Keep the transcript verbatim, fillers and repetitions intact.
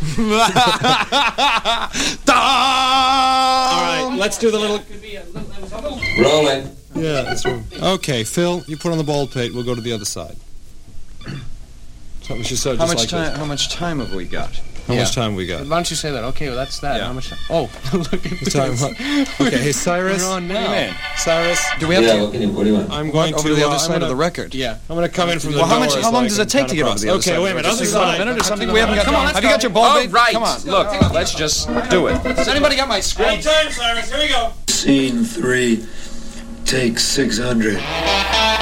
All right, let's do the little... Rolling. Yeah, that's right. Okay, Phil, you put on the bald pate. We'll go to the other side. Something she said How just much like time? this. How much time have we got? How Yeah. much time we got? Why don't you say that? Okay, well, that's that. Yeah. How much time? Oh, look at this. Time, okay, hey, Cyrus. We're on What do you now. mean? Cyrus, Do we have Yeah, to what can you, what do you want? I'm going over to... to the uh, other I'm side gonna, of the record? Yeah. I'm going to come in from the Well, how door much? as How long I does can it take cut to get over across. to the other Okay, side? wait a minute. Just Other a side. minute or Cut something. to We the haven't got. left. Come on, let's Have you go. got your ball All bait? right. Come on, look. Let's just do it. Does anybody got my script? Anytime, Cyrus. Here we go. Scene three, take six hundred.